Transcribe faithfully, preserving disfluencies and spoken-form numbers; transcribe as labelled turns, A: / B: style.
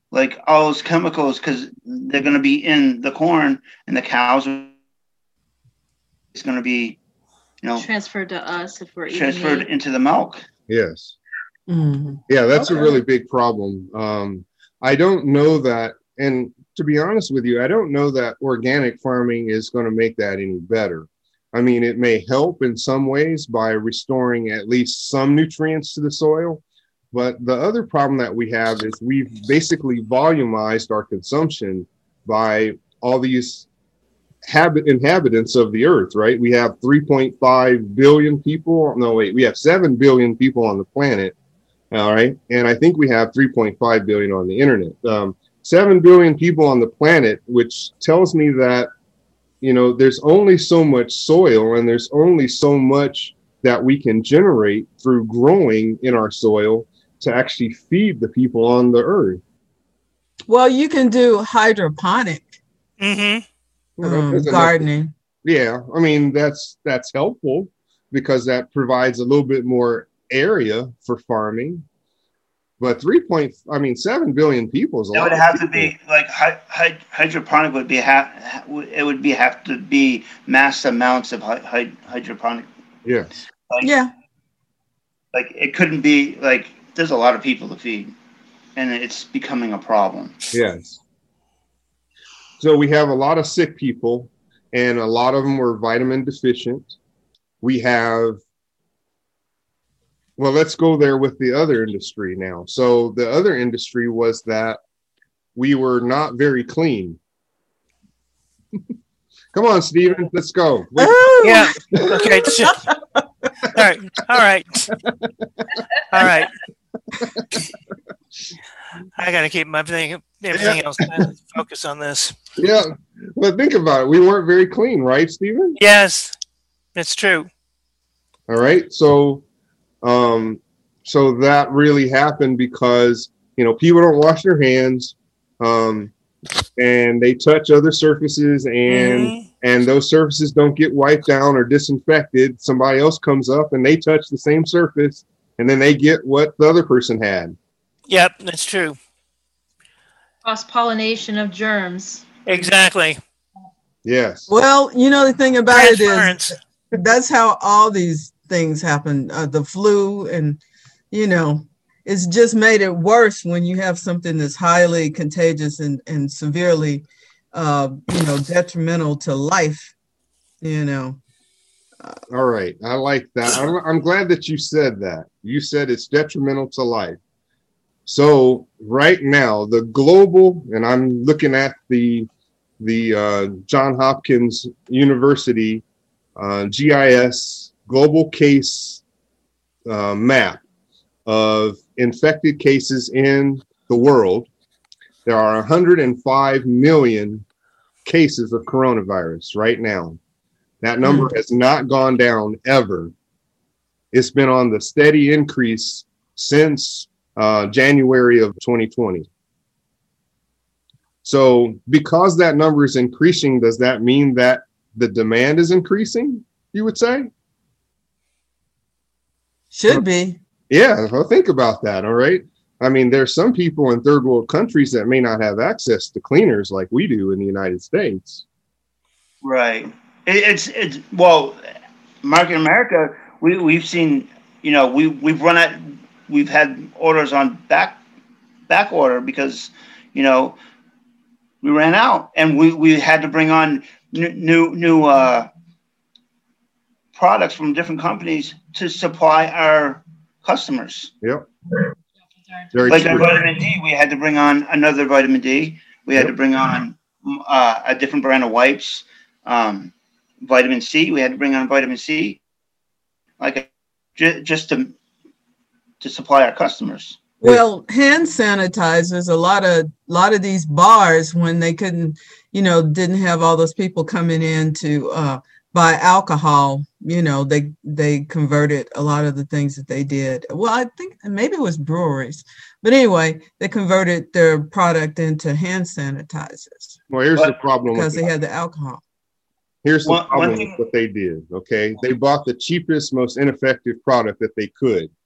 A: like all those chemicals because they're going to be in the corn and the cows are it's going to be, you know,
B: transferred to us if we're eating
A: transferred
B: meat.
A: into the milk.
C: Yes.
D: Mm-hmm.
C: Yeah, that's
D: Okay.
C: a really big problem. Um, I don't know that, and to be honest with you, I don't know that organic farming is going to make that any better. I mean, it may help in some ways by restoring at least some nutrients to the soil. But the other problem that we have is we've basically volumized our consumption by all these habit inhabitants of the earth, right? We have three point five billion people. No, wait, we have seven billion people on the planet. All right. And I think we have three point five billion on the internet. Um, seven billion people on the planet, which tells me that, you know, there's only so much soil and there's only so much that we can generate through growing in our soil to actually feed the people on the earth.
D: Well, you can do hydroponic
E: Mm-hmm.
D: um, gardening.
C: Yeah, I mean, that's that's helpful because that provides a little bit more area for farming. But three point, I mean, seven billion people is a
A: It
C: lot.
A: would have to be like hy- hy- hydroponic would be have it would be have to be mass amounts of hy- hy- hydroponic.
C: Yes.
A: Like,
D: Yeah.
A: Like it couldn't be like there's a lot of people to feed, and it's becoming a problem.
C: Yes. So we have a lot of sick people, and a lot of them were vitamin deficient. We have, well, let's go there with the other industry now. So the other industry was that we were not very clean. Come on, Stephen, let's go.
E: Yeah. Okay. All right. All right. All right. I got to keep my thing, everything
C: Yeah.
E: else focus on this.
C: Yeah, but think about it. We weren't very clean, right, Stephen?
E: Yes, it's true.
C: All right. So, um, so that really happened because, you know, people don't wash their hands, um, and they touch other surfaces, and
E: Mhm.
C: and those surfaces don't get wiped down or disinfected. Somebody else comes up and they touch the same surface, and then they get what the other person had.
E: Yep, that's true.
B: Cross pollination of germs.
E: Exactly.
C: Yes.
D: Well, you know, the thing about it
E: Transference.
D: is that's how all these things happen. Uh, the flu, and, you know, it's just made it worse when you have something that's highly contagious and, and severely, uh, you know, detrimental to life, you know.
C: All right. I like that. I'm, I'm glad that you said that. You said it's detrimental to life. So right now, the global, and I'm looking at the the uh, John Hopkins University uh, G I S global case uh, map of infected cases in the world. There are one hundred five million cases of coronavirus right now. That number mm. has not gone down ever. It's been on the steady increase since uh, January of twenty twenty. So because that number is increasing, does that mean that the demand is increasing, you would say?
D: Should be.
C: Yeah, well, think about that, all right? I mean, there's some people in third world countries that may not have access to cleaners like we do in the United States.
A: Right. It, it's, it's, well, Market America, we, we've seen, you know, we, we've run out, we've had orders on back, back order because, you know, we ran out and we, we had to bring on new, new, new uh, products from different companies to supply our customers.
C: Yep. Very
A: like
C: true.
A: our vitamin D, we had to bring on another vitamin D. We had yep. to bring on uh, a different brand of wipes. Um, vitamin C, we had to bring on vitamin C, like j- just to to supply our customers.
D: Well, hand sanitizers, a lot of lot of these bars, when they couldn't, you know, didn't have all those people coming in to uh, buy alcohol, you know, they they converted a lot of the things that they did. Well, I think maybe it was breweries, but anyway, they converted their product into hand sanitizers.
C: Well, here's
A: but,
C: the problem
D: because
C: with
D: they had the alcohol.
C: Here's the
A: one,
C: problem
A: one thing,
C: with what they did. Okay, they bought the cheapest, most ineffective product that they could.